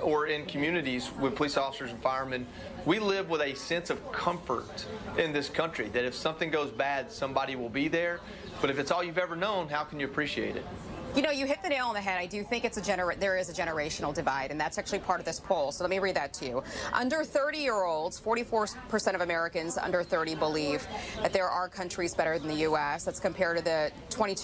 or in communities with police officers and firemen, we live with a sense of comfort in this country that if something goes bad, somebody will be there. But if it's all you've ever known, how can you appreciate it? You know, you hit the nail on the head. I do think there is a generational divide, and that's actually part of this poll. So let me read that to you. Under 30-year-olds, 44% of Americans under 30 believe that there are countries better than the U.S. That's compared to the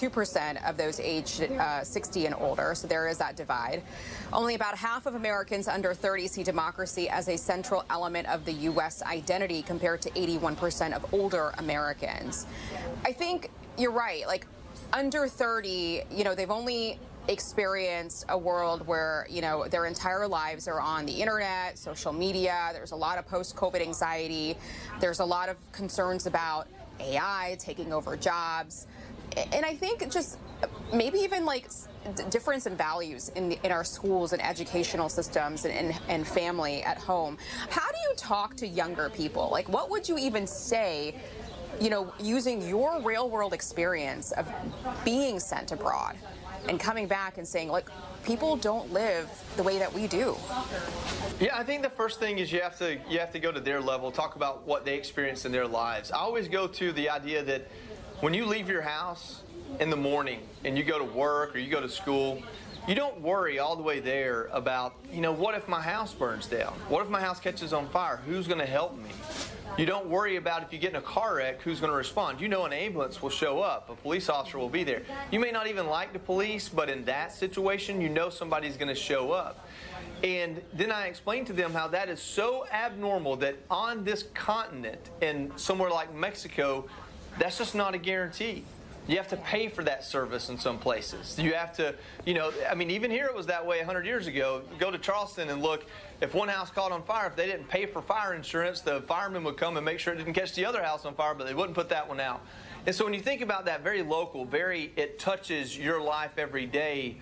22% of those aged 60 and older. So there is that divide. Only about half of Americans under 30 see democracy as a central element of the U.S. identity, compared to 81% of older Americans. I think you're right. Like, under 30, you know, they've only experienced a world where, you know, their entire lives are on the internet, social media. There's a lot of post-COVID anxiety. There's a lot of concerns about AI taking over jobs. And I think just maybe even like difference in values in our schools and educational systems and family at home. How do you talk to younger people? Like, what would you even say, you know, using your real-world experience of being sent abroad and coming back and saying, like, people don't live the way that we do? Yeah, I think the first thing is you have to go to their level, talk about what they experienced in their lives. I always go to the idea that when you leave your house in the morning and you go to work or you go to school, you don't worry all the way there about, you know, what if my house burns down? What if my house catches on fire? Who's going to help me? You don't worry about if you get in a car wreck, who's going to respond. You know an ambulance will show up. A police officer will be there. You may not even like the police, but in that situation, you know somebody's going to show up. And then I explained to them how that is so abnormal that on this continent and somewhere like Mexico, that's just not a guarantee. You have to pay for that service in some places. You have to, you know, I mean, even here it was that way 100 years ago. Go to Charleston and look, if one house caught on fire, if they didn't pay for fire insurance, the firemen would come and make sure it didn't catch the other house on fire, but they wouldn't put that one out. And so when you think about that, very local, it touches your life every day,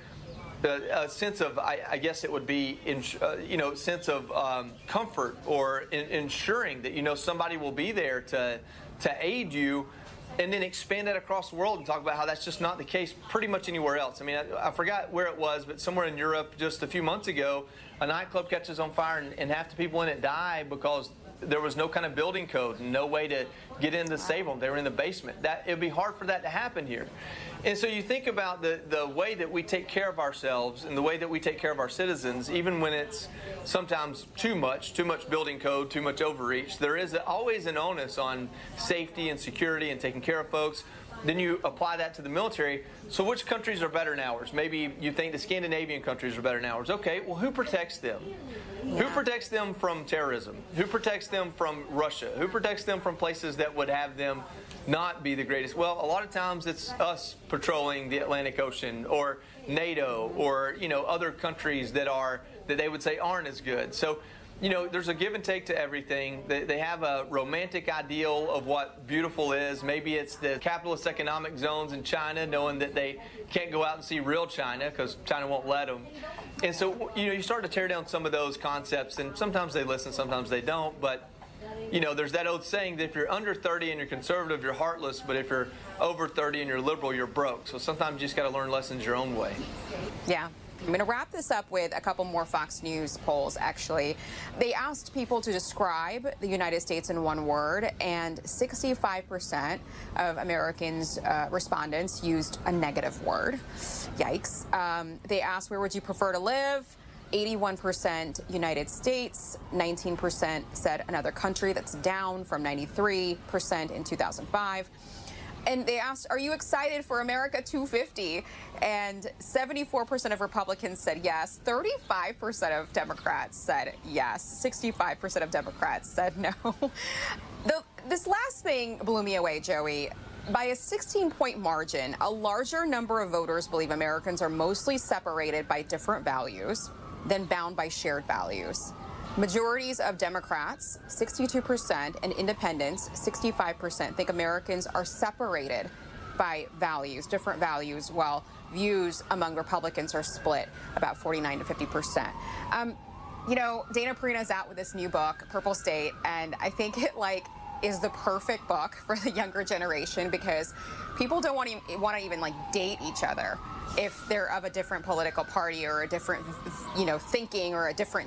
a sense of, I guess it would be, you know, sense of comfort or ensuring that, you know, somebody will be there to aid you. And then expand that across the world and talk about how that's just not the case pretty much anywhere else. I mean, I forgot where it was, but somewhere in Europe just a few months ago, a nightclub catches on fire and half the people in it die because there was no kind of building code and no way to get in to save them. They were in the basement. It would be hard for that to happen here. And so you think about the way that we take care of ourselves and the way that we take care of our citizens, even when it's sometimes too much building code, too much overreach. There is always an onus on safety and security and taking care of folks. Then you apply that to the military. So which countries are better than ours? Maybe you think the Scandinavian countries are better than ours. Okay, well, who protects them? Yeah. Who protects them from terrorism? Who protects them from Russia? Who protects them from places that would have them not be the greatest? Well, a lot of times it's us patrolling the Atlantic Ocean, or NATO, or, you know, other countries that they would say aren't as good. So, you know, there's a give and take to everything. They have a romantic ideal of what beautiful is. Maybe it's the capitalist economic zones in China, knowing that they can't go out and see real China because China won't let them. And so, you know, you start to tear down some of those concepts, and sometimes they listen, sometimes they don't. But, you know, there's that old saying that if you're under 30 and you're conservative, you're heartless. But if you're over 30 and you're liberal, you're broke. So sometimes you just got to learn lessons your own way. Yeah. I'm going to wrap this up with a couple more Fox News polls, actually. They asked people to describe the United States in one word, and 65% of Americans, respondents, used a negative word. Yikes. They asked, where would you prefer to live? 81% United States, 19% said another country. That's down from 93% in 2005. And they asked, are you excited for America 250? And 74% of Republicans said yes. 35% of Democrats said yes. 65% of Democrats said no. This last thing blew me away, Joey. By a 16-point margin, a larger number of voters believe Americans are mostly separated by different values than bound by shared values. Majorities of Democrats, 62%, and independents, 65%, think Americans are separated by values, different values, while views among Republicans are split about 49 to 50%. You know, Dana Perino's out with this new book, Purple State, and I think it is the perfect book for the younger generation, because people don't want to even date each other if they're of a different political party or a different, thinking or a different